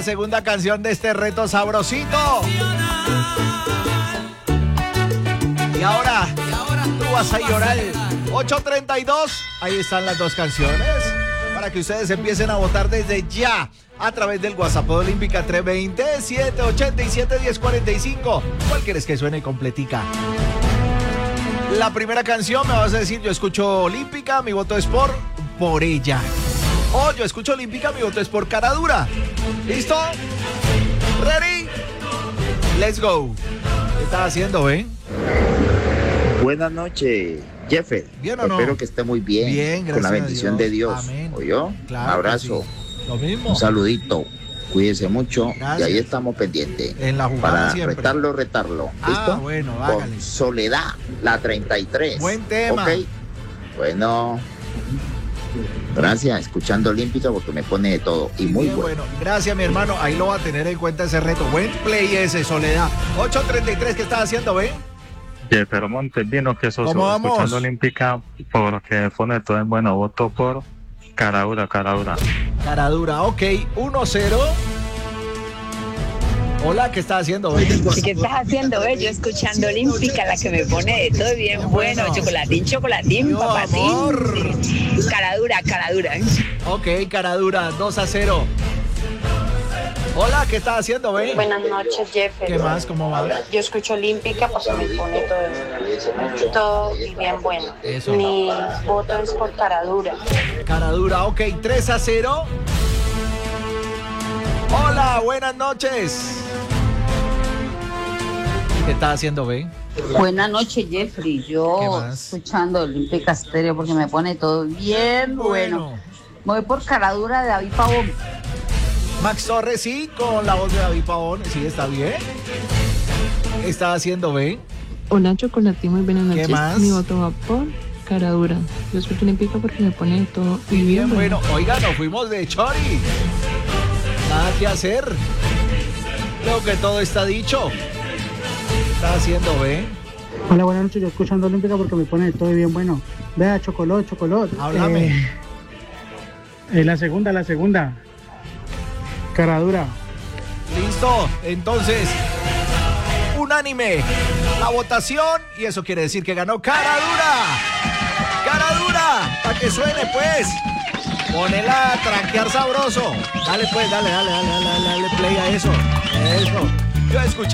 segunda canción de este reto sabrosito. Y ahora tú vas a llorar. 8:32. Ahí están las dos canciones. Para que ustedes empiecen a votar desde ya. A través del WhatsApp Olímpica 320-787-1045. ¿Cuál quieres que suene completica? La primera canción me vas a decir, yo escucho Olímpica, mi voto es por ella. O yo escucho Olímpica, mi voto es por Caradura. ¿Listo? ¿Ready? Let's go. ¿Qué estás haciendo, Buenas noches, Jeffer. ¿Bien o no? Espero que esté muy bien. Bien, gracias con la bendición a Dios. de Dios. Amén. ¿Oyó? Claro, Un abrazo. sí. Lo mismo. Un saludito. Cuídese mucho. Gracias. Y ahí estamos pendientes. En la jugada para siempre. retarlo. ¿Listo? Bueno, hágale. Con Soledad, la 33. Buen tema. Ok. Bueno. Gracias, escuchando Olímpica porque me pone de todo. Y muy bien, bueno. Gracias, mi hermano. Ahí lo va a tener en cuenta ese reto. Buen play ese, Soledad. 8:33, ¿qué estás haciendo, Pero Montes vino que sos escuchando Olímpica porque pone todo en bueno. Voto por Caradura. Caradura, ok. 1-0. Hola, ¿qué estás haciendo, ¿Qué estás haciendo, Yo escuchando Olímpica, la que me pone de todo bien bueno. Chocolatín, papatín. Caradura. Ok, Caradura, 2-0. Hola, ¿qué estás haciendo, Buenas noches, Jeffer. ¿Qué más? ¿Cómo va? Yo escucho Olímpica porque me pone todo y bien bueno. Eso. Mi voto es por Caradura. Caradura, ok, 3-0. Hola, buenas noches. ¿Qué estás haciendo, Buenas noches, Jeffrey. Yo escuchando Olímpica Estéreo porque me pone todo bien bueno. Me voy por Caradura de David Pavón. Max Torres, sí, con la voz de David Pavón. Sí, está bien. ¿Qué está haciendo, Hola, Chocolatín, muy buenas noches. ¿Qué más? Mi voto va por Caradura. Yo escucho Olímpica porque me pone de todo. Y bien bueno. Oiga, nos fuimos de Chori. Nada que hacer. Creo que todo está dicho. ¿Qué está haciendo, Hola, buenas noches. Yo escuchando Olímpica porque me pone todo bien bueno. Vea, Chocolot. Háblame. La segunda. Caradura. Listo. Entonces, unánime la votación. Y eso quiere decir que ganó Caradura. Para que suene, pues. Ponela a tranquear sabroso. Dale, pues, dale play a eso. Yo escuché